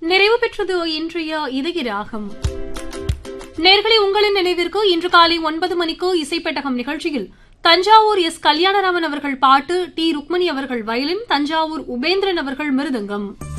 நிறைவு பெற்றது இன்றைய இதய ராகம். நேர்களை உங்களின் நினைவிற்கு இன்று காலை 9 மணிக்கு இசைப்பெட்டகம் நிகழ்ச்சியில் தஞ்சாவூர் எஸ் கல்யாணராமன் அவர்கள் பாட்டு, டி ருக்மணி அவர்கள் வயலின், தஞ்சாவூர் உபேந்திரன் அவர்கள் மிருதங்கம்.